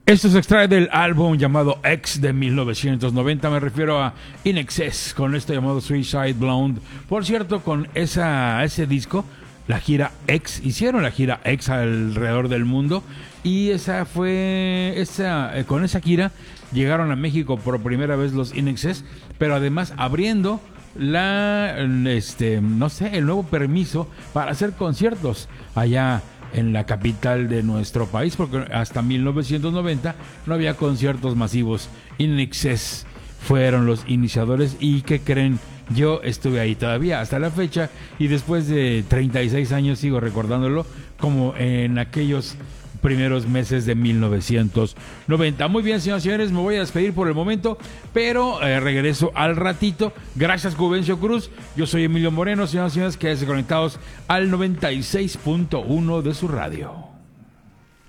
Esto se extrae del álbum llamado X de 1990. Me refiero a In Excess con esto llamado Suicide Blonde. Por cierto, con ese disco, la gira X, hicieron la gira X alrededor del mundo. Y con esa gira llegaron a México por primera vez los In Excess, pero además abriendo el nuevo permiso para hacer conciertos allá en la capital de nuestro país, porque hasta 1990 no había conciertos masivos. In Excess fueron los iniciadores y ¿qué creen? Yo estuve ahí todavía hasta la fecha y después de 36 años sigo recordándolo como en aquellos primeros meses de 1990. Muy bien, señoras y señores, me voy a despedir por el momento, pero regreso al ratito. Gracias, Juvencio Cruz. Yo soy Emilio Moreno. Señoras y señores, quédense conectados al 96.1 de su radio.